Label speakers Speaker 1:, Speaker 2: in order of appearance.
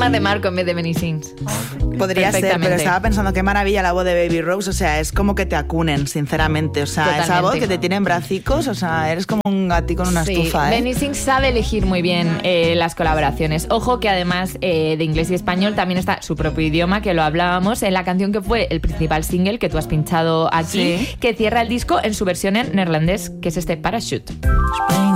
Speaker 1: más de Marco en vez de Benny Sings.
Speaker 2: Podría ser, pero estaba pensando qué maravilla la voz de Baby Rose. O sea, es como que te acunen, sinceramente. O sea, totalmente. Esa voz que te tiene en bracicos, o sea, eres como un gatito en una estufa.
Speaker 1: Benny Sings sabe elegir muy bien las colaboraciones. Ojo que además de inglés y español también está su propio idioma, que lo hablábamos en la canción que fue el principal single que tú has pinchado aquí, que cierra el disco en su versión en neerlandés, que es este Parachute.